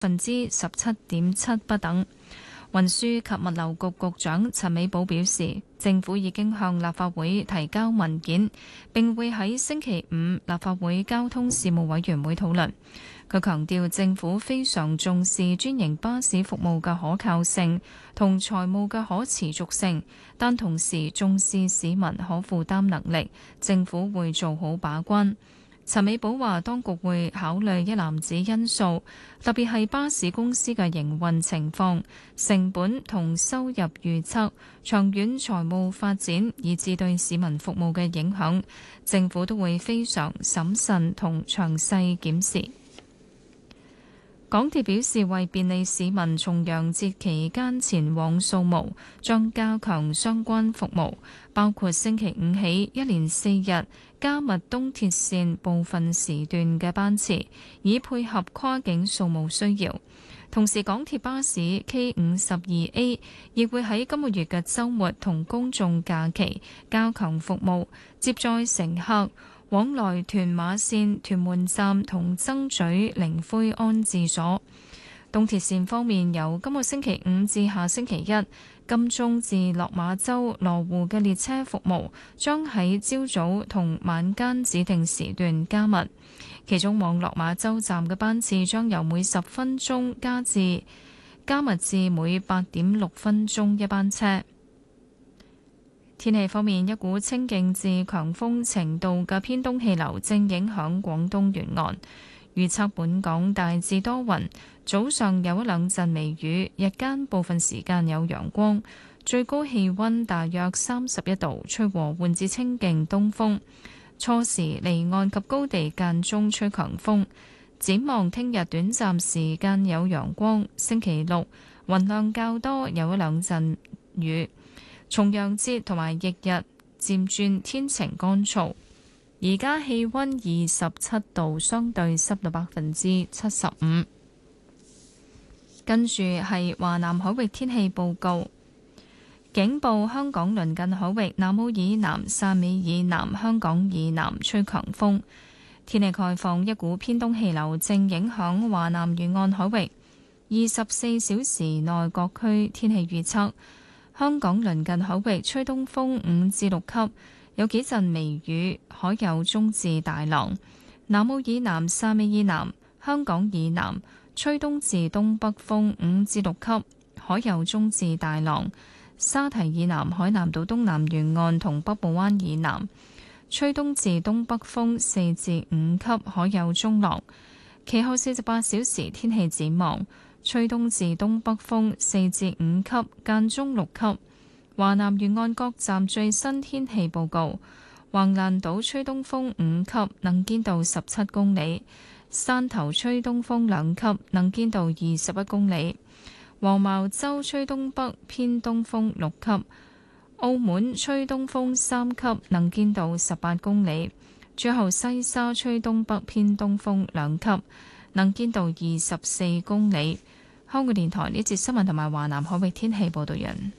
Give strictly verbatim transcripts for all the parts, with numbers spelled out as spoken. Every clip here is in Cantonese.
分之十七點七不等。運輸及物流局局長陳美寶表示，政府已經向立法會提交文件，並會喺星期五立法會交通事務委員會討論。佢強調，政府非常重視專營巴士服務嘅可靠性同財務嘅可持續性，但同時重視市民可負擔能力，政府會做好把關。陳美寶話，當局會考慮一籃子因素，特別係巴士公司嘅營運情況、成本同收入預測、長遠財務發展，以至對市民服務嘅影響，政府都會非常審慎同詳細檢視。港鐵表示，為便利市民重陽節期間前往掃墓，將加強相關服務，包括星期五起一連四日加密東鐵線部分時段嘅班次，以配合跨境掃墓需要。同時，港鐵巴士 K 五十二 A 亦會喺今個月嘅週末同公眾假期加強服務，接載乘客往來屯馬線屯門站同曾咀靈灰安置所。東鐵線方面，由今個星期五至下星期一，金鐘至落馬洲羅湖嘅列車服務將喺朝早同晚間指定時段加密，其中往落馬洲站嘅班次將由每十分鐘加至加密至每八點六分鐘一班車。天氣方面，一股清勁至強風程度嘅偏東氣流正影響廣東沿岸，預測本港大致多雲，早上有一兩陣微雨，日間部分時間有陽光，最高氣溫大約三十一度，吹和緩至清勁東風，初時離岸及高地間中吹強風。展望聽日短暫時間有陽光，星期六雲量較多，有一兩陣雨。重陽節同埋翌日漸轉天晴乾燥，而家氣溫二十七度，相對濕度百分之七十五。跟住係華南海域天氣報告，警報：香港鄰近海域南澳以南、汕尾以南、香港以南吹強風。天氣概況：一股偏東氣流正影響華南沿岸海域，二十四小時內各區天氣預測。香港鄰近海域吹東風五至六級，有幾陣微雨，海有中至大浪。南澳以南、汕尾以南、香港以南吹東至東北風五至六級，海有中至大浪。沙堤以南、海南島東南沿岸同北部灣以南吹東至東北風四至五級，海有中浪。其後四十八小時天氣展望。吹東至東北風四至五級，間中六級。華南沿岸各站最新天氣報告：橫瀾島吹東風五級，能見度十七公里；汕頭吹東風兩級，能見度二十一公里；黃茅洲吹東北偏東風六級；澳門吹東風三級，能見度十八公里；最後西沙吹東北偏東風兩級，能見度二十四公里。香港電台呢節新聞同埋華南海域天氣報道人。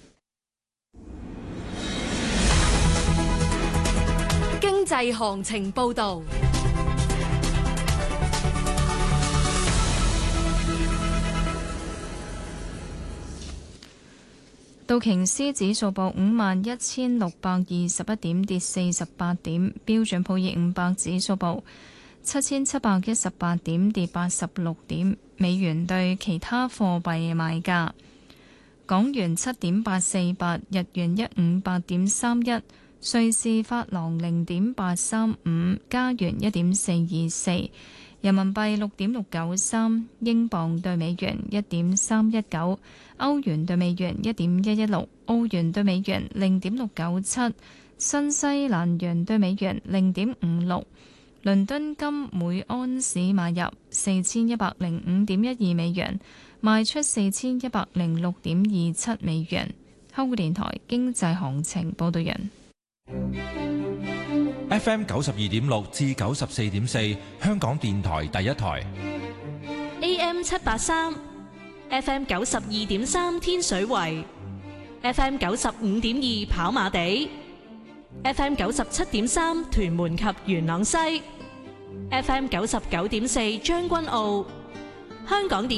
經濟行情報道。 道瓊斯指數報五萬一千六百二十一點，跌四十八點。標準普爾五百指數報七千七百一十八點，跌八十六點。美元對其他貨幣賣價：港元七點八四八，日元一五八點三一，瑞士法郎零點八三五，加元一點四二四，人民幣六點六九三，英鎊對美元一點三一九，歐元對美元一點一一六，澳元對美元零點六九七，新西蘭元對美元零點五六。倫敦金每安士買入四千一百零五點一二美元，賣出四千一百零六點二七美元。香港電台經濟行情報道人。 F M 九十二點六至九十四點四，香港電台第一台。 A M 七八三，F M 九十二點三天水圍，F M 九十五點二跑馬地。F M 九十七點三屯門及元朗西，F M 九十九點四將軍澳，香港電